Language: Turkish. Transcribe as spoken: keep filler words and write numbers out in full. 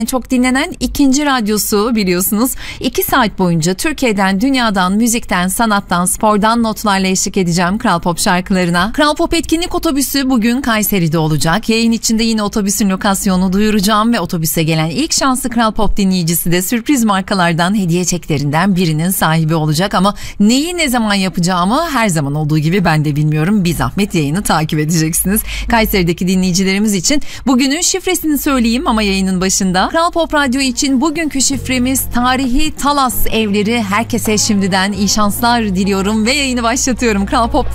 Çok dinlenen ikinci radyosu biliyorsunuz. İki saat boyunca Türkiye'den, dünyadan, müzikten, sanattan, spordan notlarla eşlik edeceğim Kral Pop şarkılarına. Kral Pop etkinlik otobüsü bugün Kayseri'de olacak. Yayın içinde yine otobüsün lokasyonunu duyuracağım ve otobüse gelen ilk şanslı Kral Pop dinleyicisi de sürpriz markalardan hediye çeklerinden birinin sahibi olacak. Ama neyi ne zaman yapacağımı her zaman olduğu gibi ben de bilmiyorum. Bir zahmet yayını takip edeceksiniz. Kayseri'deki dinleyicilerimiz için bugünün şifresini söyleyeyim ama yayının başında. Kral Pop Radyo için bugünkü şifremiz tarihi Talas evleri. Herkese şimdiden iyi şanslar diliyorum ve yayını başlatıyorum. Kral Pop